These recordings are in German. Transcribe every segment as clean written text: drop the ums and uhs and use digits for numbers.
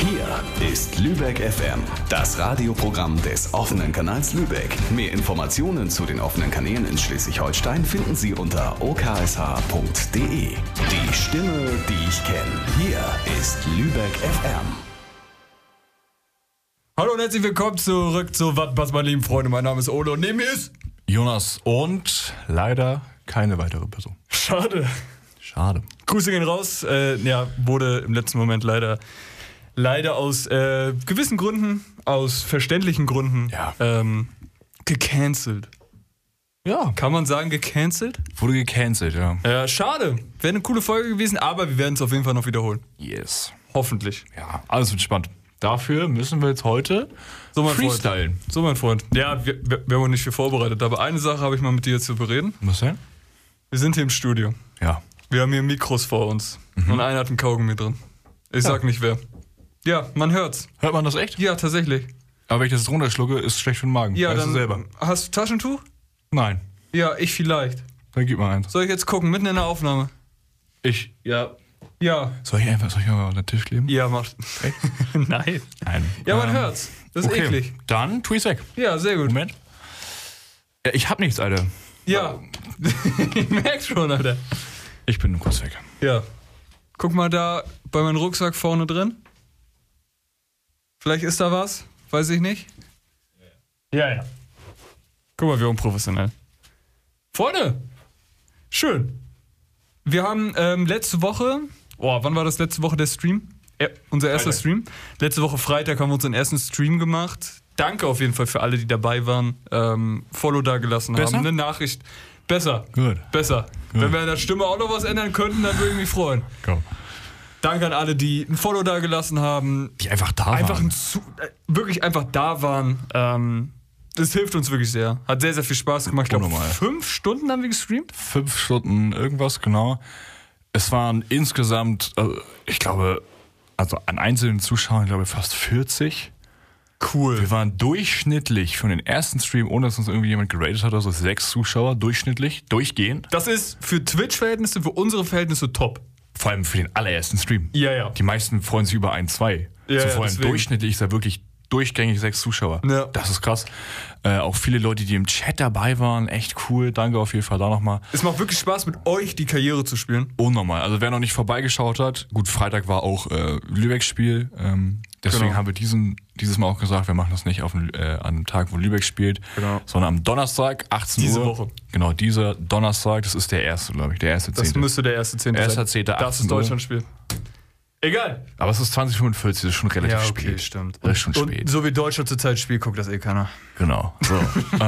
Hier ist Lübeck FM, das Radioprogramm des offenen Kanals Lübeck. Mehr Informationen zu den offenen Kanälen in Schleswig-Holstein finden Sie unter oksh.de. Die Stimme, die ich kenne. Hier ist Lübeck FM. Hallo und herzlich willkommen zurück zu Was, meine lieben Freunde. Mein Name ist Ole und neben mir ist Jonas und leider keine weitere Person. Schade. Grüße gehen raus. Wurde im letzten Moment leider aus gewissen Gründen, aus verständlichen Gründen, gecancelt. Ja. Kann man sagen, gecancelt? Wurde gecancelt, ja. Ja, schade. Wäre eine coole Folge gewesen, aber wir werden es auf jeden Fall noch wiederholen. Yes. Hoffentlich. Ja, alles wird spannend. Dafür müssen wir jetzt heute freestylen. So, mein Freund. Ja, wir haben nicht viel vorbereitet, aber eine Sache habe ich mal mit dir zu bereden. Was denn? Wir sind hier im Studio. Ja. Wir haben hier Mikros vor uns. Und einer hat einen Kaugummi drin. Ich sag nicht wer. Ja, man hört's. Hört man das echt? Ja, tatsächlich. Aber wenn ich das jetzt runterschlucke, ist es schlecht für den Magen. Ja, weißt dann du selber. Hast du Taschentuch? Nein. Ja, ich vielleicht. Dann gib mal eins. Soll ich jetzt gucken, mitten in der Aufnahme? Ja. Ja. Soll ich mal auf den Tisch kleben? Ja, macht. Okay. Nein. Nein. Ja, man hört's. Das ist eklig. Dann tu ich's weg. Ja, sehr gut. Moment. Ja, ich hab nichts, Alter. Ja. Ich merk's schon, Alter. Ich bin kurz weg. Ja. Guck mal da bei meinem Rucksack vorne drin. Vielleicht ist da was. Weiß ich nicht. Ja. Guck mal, wie unprofessionell. Freunde! Schön. Wir haben letzte Woche... wann war das letzte Woche der Stream? Unser erster Stream. Letzte Woche Freitag haben wir unseren ersten Stream gemacht. Danke auf jeden Fall für alle, die dabei waren. Follow da gelassen haben. Eine Nachricht. Besser. Gut. Besser. Gut. Wenn wir an der Stimme auch noch was ändern könnten, dann würde ich mich freuen. Go. Danke an alle, die ein Follow da gelassen haben. Die einfach da waren. Wirklich einfach da waren. Das hilft uns wirklich sehr. Hat sehr, sehr viel Spaß gemacht. Ich glaube, 5 Stunden haben wir gestreamt. 5 Stunden irgendwas, genau. Es waren insgesamt, ich glaube, also an einzelnen Zuschauern, ich glaube, fast 40. Cool. Wir waren durchschnittlich von den ersten Stream, ohne dass uns irgendwie jemand geratet hat, also 6 Zuschauer durchschnittlich, durchgehend. Das ist für Twitch-Verhältnisse, für unsere Verhältnisse top. Vor allem für den allerersten Stream. Ja. Die meisten freuen sich über 1, 2. Vor allem durchschnittlich ist da wirklich durchgängig 6 Zuschauer. Ja. Das ist krass. Auch viele Leute, die im Chat dabei waren, echt cool. Danke auf jeden Fall da nochmal. Es macht wirklich Spaß, mit euch die Karriere zu spielen. Unnormal. Also wer noch nicht vorbeigeschaut hat, gut, Freitag war auch Lübeck-Spiel. Deswegen haben wir dieses Mal auch gesagt, wir machen das nicht an einem Tag, wo Lübeck spielt, sondern am Donnerstag, 18 Uhr. Diese Woche. Genau, dieser Donnerstag, das ist der erste, glaube ich, der erste 10. Das müsste der erste 10. sein. 1.10. Das ist Deutschlandspiel. Egal. Aber es ist 20:45, das ist schon relativ spät. spät. Stimmt. Das ist schon spät. Und so wie Deutschland zurzeit spielt, guckt das keiner. Genau. So.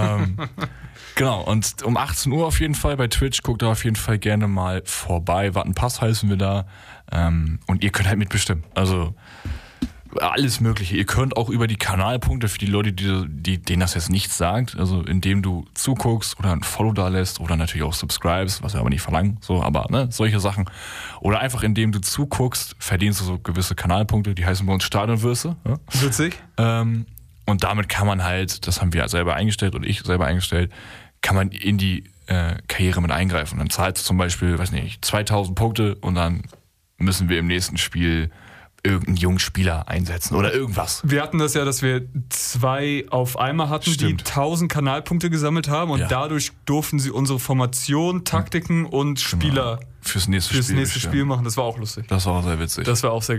Genau, und um 18 Uhr auf jeden Fall bei Twitch, guckt da auf jeden Fall gerne mal vorbei. Wattenpass heißen wir da. Und ihr könnt halt mitbestimmen. Also alles Mögliche. Ihr könnt auch über die Kanalpunkte, für die Leute, denen das jetzt nichts sagt, also indem du zuguckst oder ein Follow da lässt oder natürlich auch subscribest, was wir aber nicht verlangen, so, aber solche Sachen. Oder einfach indem du zuguckst, verdienst du so gewisse Kanalpunkte, die heißen bei uns Stadionwürste. Ja? Witzig. Und damit kann man halt, das haben wir selber eingestellt und ich selber eingestellt, kann man in die Karriere mit eingreifen. Dann zahlst du zum Beispiel, 2000 Punkte und dann müssen wir im nächsten Spiel irgendeinen jungen Spieler einsetzen oder irgendwas. Wir hatten das ja, dass wir 2 auf einmal hatten, die 1000 Kanalpunkte gesammelt haben und dadurch durften sie unsere Formation, Taktiken und Spieler fürs nächste Spiel Spiel machen. Das war auch lustig. Das war auch sehr witzig. Das war auch sehr